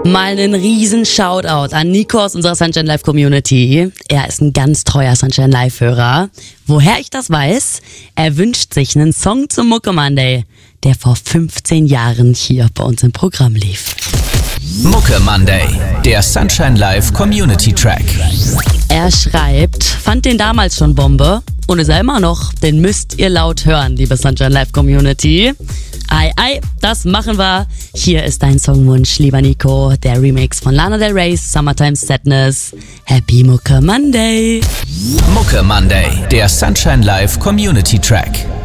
Mal einen riesen Shoutout an Nico aus unserer Sunshine Live Community. Er ist ein ganz treuer Sunshine Live Hörer. Woher ich das weiß? Er wünscht sich einen Song zum Mucke Monday, der vor 15 Jahren hier bei uns im Programm lief. Mucke Monday, der Sunshine Live Community Track. Er schreibt, fand den damals schon Bombe und ist er immer noch. Den müsst ihr laut hören, liebe Sunshine Live Community. Ei, das machen wir. Hier ist dein Songwunsch, lieber Nico. Der Remix von Lana Del Rey's Summertime Sadness. Happy Mucke Monday. Mucke Monday, der Sunshine Live Community Track.